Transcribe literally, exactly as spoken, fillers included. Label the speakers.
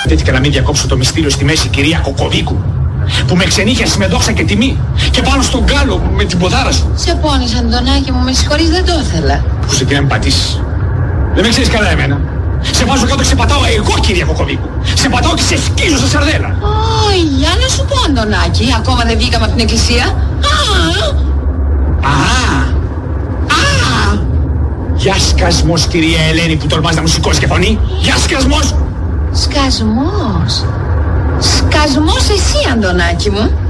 Speaker 1: Αφήθηκα να μην διακόψω το μυστήριο στη μέση, κυρία Κοκοβίκου, που με ξενύχιασε με δόξα και τιμή και πάνω στον γκάλο με την ποδάρα σου.
Speaker 2: Σε πόνες, Αντωνάκη μου, με συγχωρείς, δεν το ήθελα.
Speaker 1: Που σε να με πατήσεις. Δεν με ξέρεις καλά εμένα. Σε βάζω κάτω και σε πατάω εγώ, κυρία Κοκοβίκου. Σε πατάω και σε σκίζω στα σαρδέλα.
Speaker 2: Ω, για να σου πω, Αντωνάκη, ακόμα δεν βγήκαμε από την εκκλησία. Α!
Speaker 1: Α! Α! Γεια σκασμός, κυρία Ελένη, που τολμάς να μου σηκώσει και φωνή. Γεια σκασμός.
Speaker 2: Σκασμός. Σκασμός εσύ, Αντωνάκη μου.